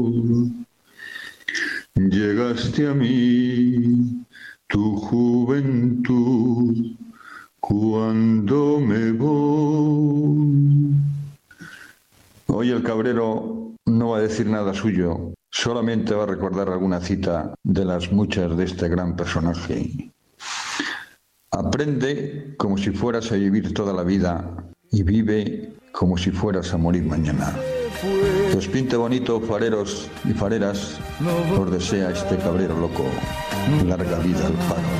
Llegaste a mí, tu juventud, cuando me voy. Hoy el cabrero no va a decir nada suyo, solamente va a recordar alguna cita de las muchas de este gran personaje. Aprende como si fueras a vivir toda la vida y vive como si fueras a morir mañana. Pues pinte bonito, fareros y fareras, os desea este cabrero loco. Larga vida al faro.